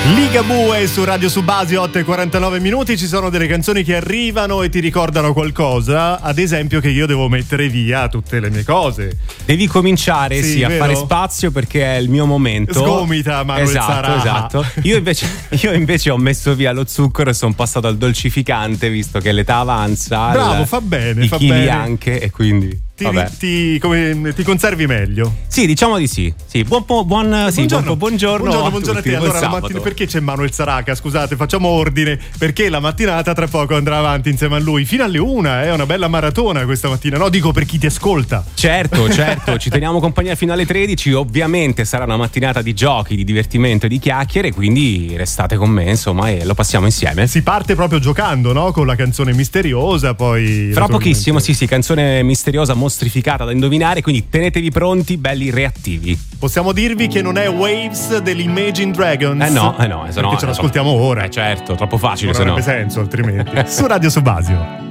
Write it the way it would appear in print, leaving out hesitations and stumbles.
Ligabue su Radio Subasio, 8:49. Ci sono delle canzoni che arrivano e ti ricordano qualcosa. Ad esempio che io devo mettere via tutte le mie cose. Devi cominciare a fare spazio, perché è il mio momento. Sgomita Manuel Sarà. Esatto. Io invece ho messo via lo zucchero e sono passato al dolcificante, visto che l'età avanza. Bravo, fa bene. I chili anche, e quindi ti conservi meglio. Sì, diciamo di sì. Buongiorno a tutti. A te. Allora, la mattina, perché c'è Manuel Saraca? Scusate, facciamo ordine, perché la mattinata tra poco andrà avanti insieme a lui fino alle 1. È una bella maratona questa mattina, no? Dico per chi ti ascolta. Certo, ci teniamo compagnia fino alle 13. Ovviamente sarà una mattinata di giochi, di divertimento e di chiacchiere, quindi restate con me, insomma, e lo passiamo insieme. Si parte proprio giocando, no? Con la canzone misteriosa, poi fra pochissimo, sì, canzone misteriosa mostrificata da indovinare, quindi tenetevi pronti, belli reattivi. Possiamo dirvi che non è Waves dell'Imagine Dragons? No, perché ce l'ascoltiamo ora. Certo, troppo facile, non avrebbe senso altrimenti. Su Radio Subasio.